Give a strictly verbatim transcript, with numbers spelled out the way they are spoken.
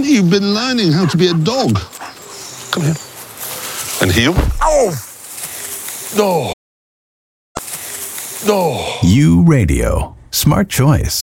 You've been learning how to be a dog. Come here. And heel. Oh! No. No. You Radio. Smart choice.